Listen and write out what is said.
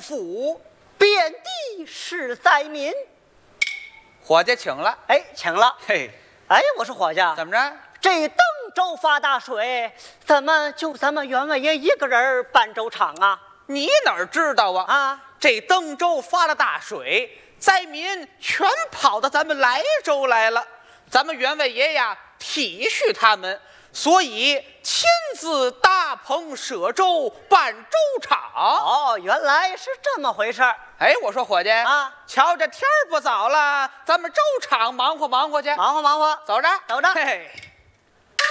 府， 遍地是灾民。 伙计请了。 哎，请了。 嘿， 哎，我说伙计， 怎么着？ 这登州发大水，怎么就咱们员外爷一个人办粥厂啊？ 你哪儿知道啊？ 啊， 这登州发了大水，灾民全跑到咱们莱州来了。咱们员外爷呀体恤他们，所以亲自搭棚舍粥办粥厂。 哦，原来是这么回事儿。 哎，我说伙计啊， 瞧这天儿不早了，咱们粥厂忙活忙活去。 忙活忙活， 走着， 走着。 嘿嘿。